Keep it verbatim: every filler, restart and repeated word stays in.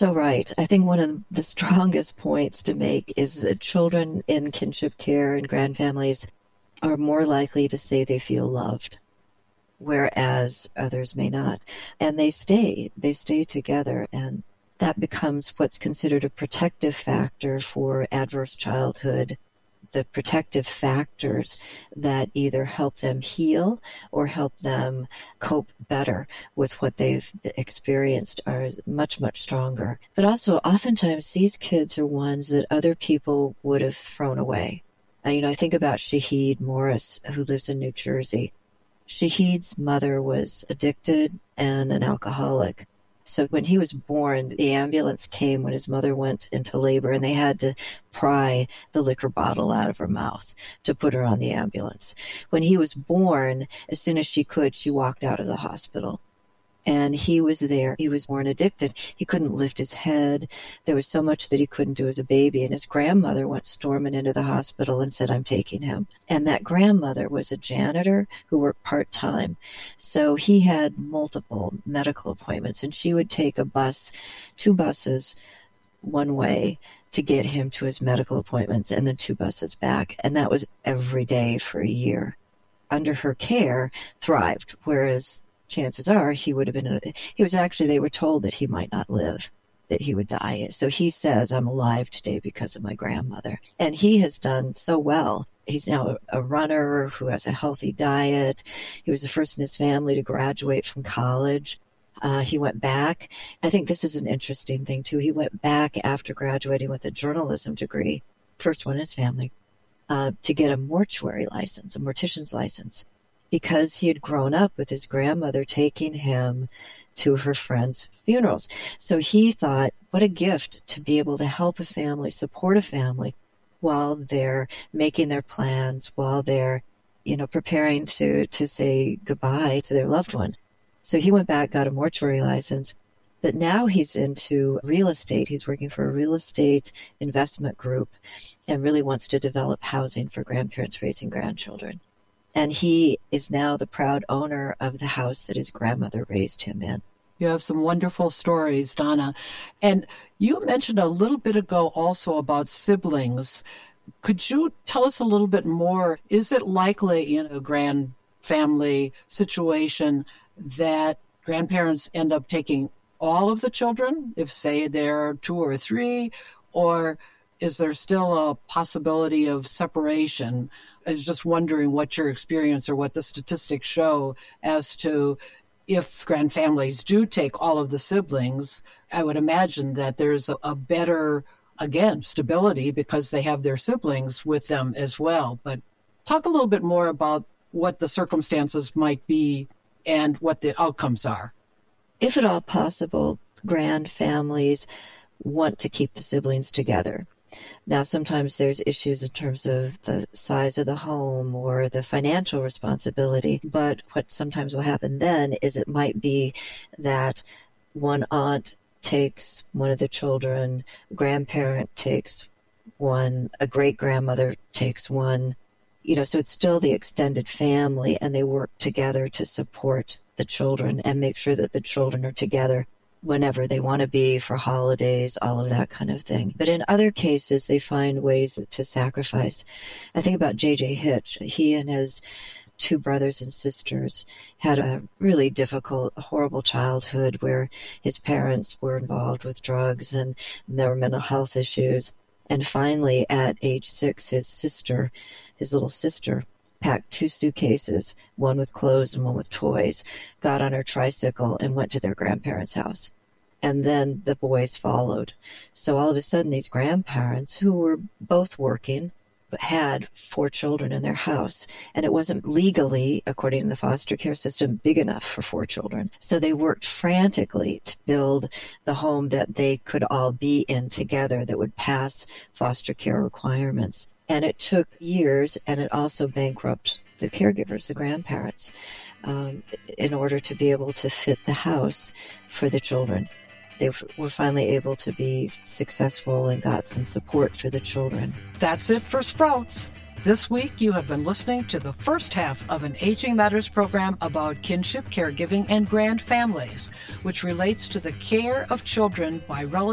so right. I think one of the strongest points to make is that children in kinship care and grandfamilies are more likely to say they feel loved, whereas others may not. And they stay, they stay together, and that becomes what's considered a protective factor for adverse childhood, the protective factors that either help them heal or help them cope better with what they've experienced are much, much stronger. But also, oftentimes, these kids are ones that other people would have thrown away. Uh, you know, I think about Shahid Morris, who lives in New Jersey. Shahid's mother was addicted and an alcoholic. So when he was born, the ambulance came when his mother went into labor, and they had to pry the liquor bottle out of her mouth to put her on the ambulance. When he was born, as soon as she could, she walked out of the hospital. And he was there. He was born addicted. He couldn't lift his head. There was so much that he couldn't do as a baby. And his grandmother went storming into the hospital and said, I'm taking him. And that grandmother was a janitor who worked part-time. So he had multiple medical appointments. And she would take a bus, two buses, one way to get him to his medical appointments, and then two buses back. And that was every day for a year. Under her care, thrived, whereas chances are he would have been, he was actually, they were told that he might not live, that he would die. So he says, I'm alive today because of my grandmother. And he has done so well. He's now a runner who has a healthy diet. He was the first in his family to graduate from college. Uh, he went back. I think this is an interesting thing, too. He went back after graduating with a journalism degree, first one in his family, uh, to get a mortuary license, a mortician's license, because he had grown up with his grandmother taking him to her friends' funerals. So he thought, what a gift to be able to help a family, support a family while they're making their plans, while they're, you know, preparing to, to say goodbye to their loved one. So he went back, got a mortuary license, but now he's into real estate. He's working for a real estate investment group and really wants to develop housing for grandparents raising grandchildren. And he is now the proud owner of the house that his grandmother raised him in. You have some wonderful stories, Donna. And you mentioned a little bit ago also about siblings. Could you tell us a little bit more? Is it likely in a grand family situation that grandparents end up taking all of the children, if, say, there are two or three, or is there still a possibility of separation? I was just wondering what your experience or what the statistics show as to if grandfamilies do take all of the siblings. I would imagine that there's a, a better, again, stability because they have their siblings with them as well. But talk a little bit more about what the circumstances might be and what the outcomes are. If at all possible, grandfamilies want to keep the siblings together. Now, sometimes there's issues in terms of the size of the home or the financial responsibility, but what sometimes will happen then is it might be that one aunt takes one of the children, grandparent takes one, a great-grandmother takes one, you know, so it's still the extended family, and they work together to support the children and make sure that the children are together whenever they want to be for holidays, all of that kind of thing. But in other cases, they find ways to sacrifice. I think about J J Hitch. He and his two brothers and sisters had a really difficult, horrible childhood where his parents were involved with drugs and there were mental health issues. And finally, at age six, his sister, his little sister, packed two suitcases, one with clothes and one with toys, got on her tricycle and went to their grandparents' house. And then the boys followed. So all of a sudden, these grandparents, who were both working, but had four children in their house. And it wasn't legally, according to the foster care system, big enough for four children. So they worked frantically to build the home that they could all be in together that would pass foster care requirements. And it took years, and it also bankrupted the caregivers, the grandparents, um, in order to be able to fit the house for the children. They were finally able to be successful and got some support for the children. That's it for Sprouts. This week, you have been listening to the first half of an Aging Matters program about kinship, caregiving, and grand families, which relates to the care of children by relatives